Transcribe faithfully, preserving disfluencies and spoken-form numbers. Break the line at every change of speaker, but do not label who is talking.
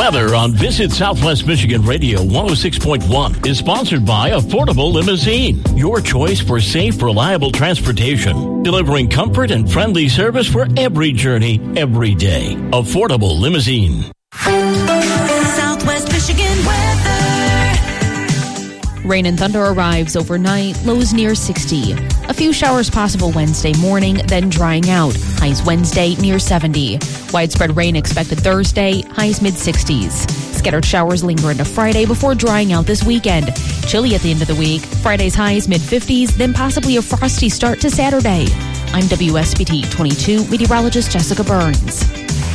Weather on Visit Southwest Michigan Radio one oh six point one is sponsored by Affordable Limousine, your choice for safe, reliable transportation, delivering comfort and friendly service for every journey, every day. Affordable Limousine.
Southwest Michigan weather.
Rain and thunder arrives overnight, lows near sixty. A few showers possible Wednesday morning, then drying out. Highs Wednesday near seventy. Widespread rain expected Thursday, highs mid-sixties. Scattered showers linger into Friday before drying out this weekend. Chilly at the end of the week. Friday's highs mid-fifties, then possibly a frosty start to Saturday. I'm W S B T twenty-two meteorologist Jessica Burns.